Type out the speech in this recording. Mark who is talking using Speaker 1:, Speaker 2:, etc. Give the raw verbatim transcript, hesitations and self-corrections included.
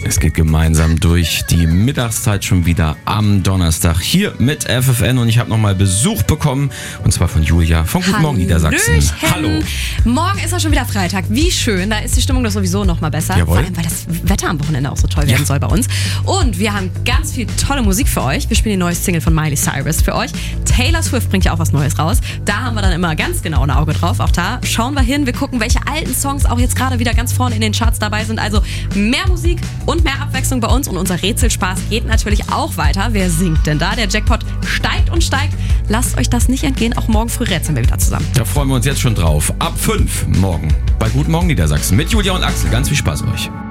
Speaker 1: Es geht gemeinsam durch die Mittagszeit schon wieder am Donnerstag hier mit F F N und ich habe nochmal Besuch bekommen und zwar von Julia von Guten Morgen Niedersachsen.
Speaker 2: Hallo. Morgen ist auch schon wieder Freitag. Wie schön, da ist die Stimmung doch sowieso nochmal besser.
Speaker 1: Jawohl.
Speaker 2: Vor allem, weil das Wetter am Wochenende auch so toll werden
Speaker 1: Ja.
Speaker 2: soll bei uns. Und wir haben ganz viel tolle Musik für euch. Wir spielen die neue Single von Miley Cyrus für euch. Taylor Swift bringt ja auch was Neues raus. Da haben wir dann immer ganz genau ein Auge drauf. Auch da schauen wir hin. Wir gucken, welche alten Songs auch jetzt gerade wieder ganz vorne in den Charts dabei sind. Also mehr Musik und mehr Abwechslung bei uns. Und unser Rätselspaß geht natürlich auch weiter. Wer singt denn da? Der Jackpot steigt und steigt. Lasst euch das nicht entgehen. Auch morgen früh rätseln wir wieder zusammen.
Speaker 1: Da freuen wir uns jetzt schon drauf. Ab fünf morgen bei Guten Morgen Niedersachsen mit Julia und Axel. Ganz viel Spaß euch.